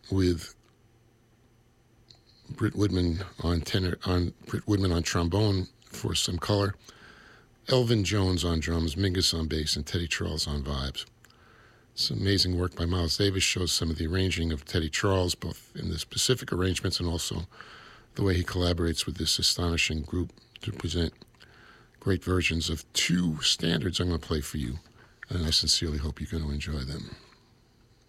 with Britt Woodman on trombone for some color, Elvin Jones on drums, Mingus on bass, and Teddy Charles on vibes. It's amazing work by Miles Davis, shows some of the arranging of Teddy Charles, both in the specific arrangements and also the way he collaborates with this astonishing group to present great versions of two standards I'm going to play for you, and I sincerely hope you're going to enjoy them.